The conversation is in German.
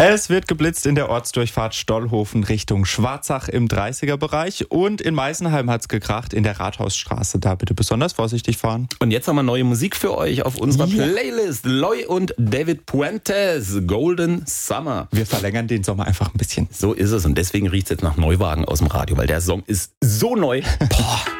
Es wird geblitzt in der Ortsdurchfahrt Stollhofen Richtung Schwarzach im 30er-Bereich und in Meisenheim hat's gekracht in der Rathausstraße. Da bitte besonders vorsichtig fahren. Und jetzt haben wir neue Musik für euch auf unserer Playlist. Loy und David Puentes, Golden Summer. Wir verlängern den Sommer einfach ein bisschen. So ist es und deswegen riecht es jetzt nach Neuwagen aus dem Radio, weil der Song ist so neu. Boah.